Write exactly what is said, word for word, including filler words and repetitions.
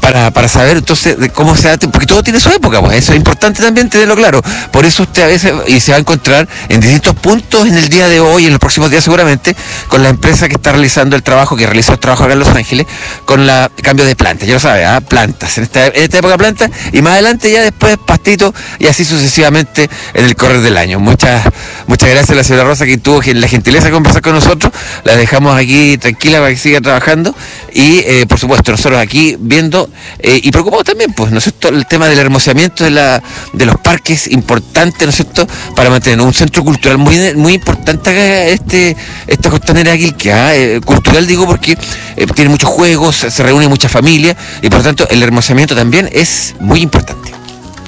para, para saber entonces de cómo se adapta, porque todo tiene su época, pues eso es importante también tenerlo claro. Por eso usted a veces, y se va a encontrar en distintos puntos en el día de hoy, en los próximos días seguramente, con la empresa que está realizando el trabajo, que realiza el trabajo acá en Los Ángeles, con la cambio de plantas, ya lo sabe, ¿eh? plantas, en esta, en esta época plantas, y más adelante ya después pastito, y así sucesivamente en el correr del año. Muchas, muchas gracias a la señora Rosa, que tuvo la gentileza de conversar con nosotros. La dejamos aquí tranquila para que siga trabajando, y eh, por supuesto nosotros aquí viendo eh, y preocupados también, pues, ¿no es cierto?, el tema del hermoseamiento de la de los parques, importante, ¿no es cierto?, para mantener un centro cultural muy muy importante acá, este esta costanera aquí, que eh, cultural digo porque eh, tiene muchos juegos, se reúne mucha familia, y por lo tanto el hermoseamiento también es muy importante.